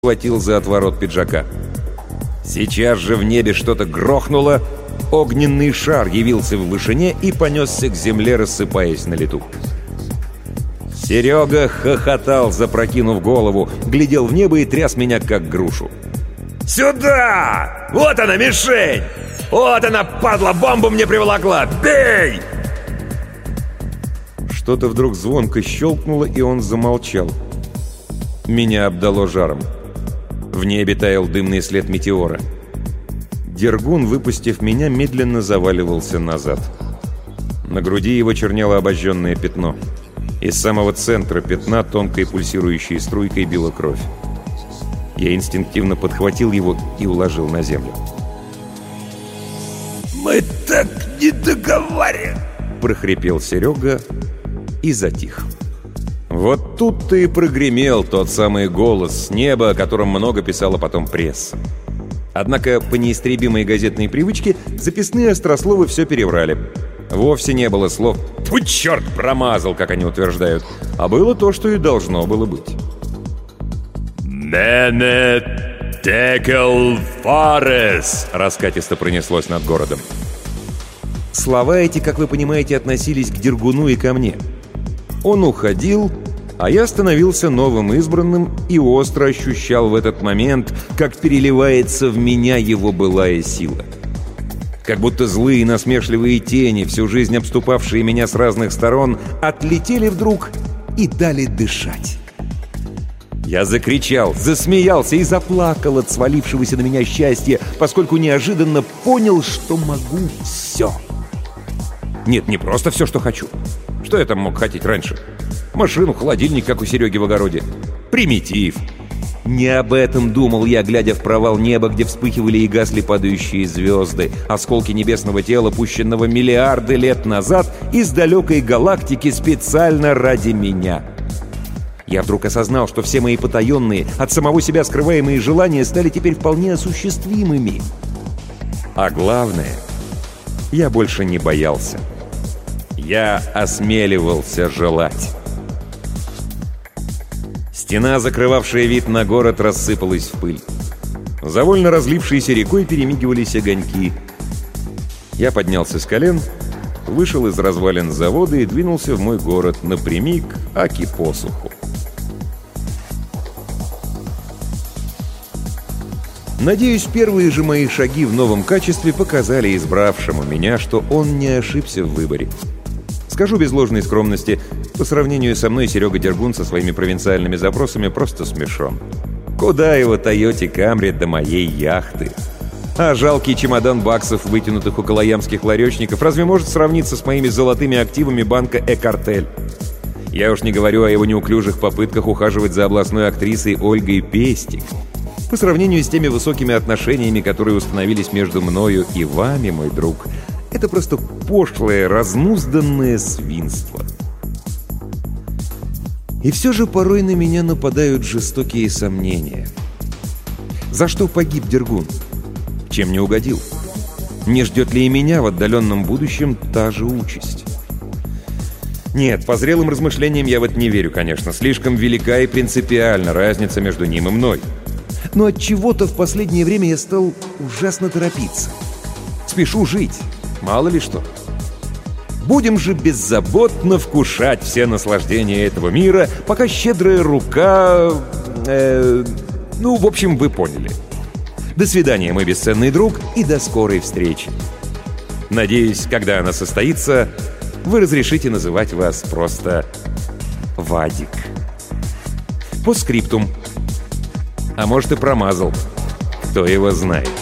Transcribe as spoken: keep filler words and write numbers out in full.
схватил за отворот пиджака. Сейчас же в небе что-то грохнуло, огненный шар явился в вышине и понесся к земле, рассыпаясь на лету. Серега хохотал, запрокинув голову, глядел в небо и тряс меня, как грушу. «Сюда! Вот она, мишень! Вот она, падла, бомбу мне приволокла! Бей!» Что-то вдруг звонко щелкнуло, и он замолчал. Меня обдало жаром. В небе таял дымный след метеора. Дергун, выпустив меня, медленно заваливался назад. На груди его чернело обожженное пятно. Из самого центра пятна тонкой пульсирующей струйкой била кровь. Я инстинктивно подхватил его и уложил на землю. «Мы так не договариваем!» — прохрипел Серега и затих. Вот тут-то и прогремел тот самый голос с неба, о котором много писала потом пресса. Однако по неистребимой газетной привычке записные острословы все переврали. Вовсе не было слов «Тьфу, черт, промазал», как они утверждают, а было то, что и должно было быть. «Мене текел фарес», раскатисто пронеслось над городом. Слова эти, как вы понимаете, относились к Дергуну и ко мне. Он уходил, а я становился новым избранным и остро ощущал в этот момент, как переливается в меня его былая сила. Как будто злые насмешливые тени, всю жизнь обступавшие меня с разных сторон, отлетели вдруг и дали дышать. Я закричал, засмеялся и заплакал от свалившегося на меня счастья, поскольку неожиданно понял, что могу все. Нет, не просто все, что хочу. Что я там мог хотеть раньше? Машину, холодильник, как у Сереги в огороде. Примитив. Не об этом думал я, глядя в провал неба, где вспыхивали и гасли падающие звезды, осколки небесного тела, пущенного миллиарды лет назад из далекой галактики специально ради меня. Я вдруг осознал, что все мои потаенные, от самого себя скрываемые желания стали теперь вполне осуществимыми. А главное, я больше не боялся. Я осмеливался желать. Стена, закрывавшая вид на город, рассыпалась в пыль. За вольно разлившейся рекой перемигивались огоньки. Я поднялся с колен, вышел из развалин завода и двинулся в мой город напрямик, аки посуху. Надеюсь, первые же мои шаги в новом качестве показали избравшему меня, что он не ошибся в выборе. Скажу без ложной скромности, по сравнению со мной Серега Дергун со своими провинциальными запросами просто смешон. Куда его Тойоте Камри до моей яхты? А жалкий чемодан баксов, вытянутых около ямских ларечников, разве может сравниться с моими золотыми активами банка «Экартель»? Я уж не говорю о его неуклюжих попытках ухаживать за областной актрисой Ольгой Пестик. По сравнению с теми высокими отношениями, которые установились между мною и вами, мой друг, это просто пошлое, разнузданное свинство. И все же порой на меня нападают жестокие сомнения. За что погиб Дергун? Чем не угодил? Не ждет ли и меня в отдаленном будущем та же участь? Нет, по зрелым размышлениям я в это не верю, конечно. Слишком велика и принципиальна разница между ним и мной. Но от чего-то в последнее время я стал ужасно торопиться. Спешу жить, мало ли что. Будем же беззаботно вкушать все наслаждения этого мира, пока щедрая рука... Э, ну, в общем, вы поняли. До свидания, мой бесценный друг, и до скорой встречи. Надеюсь, когда она состоится, вы разрешите называть вас просто Вадик. По скриптум. А может, и промазал. Кто его знает.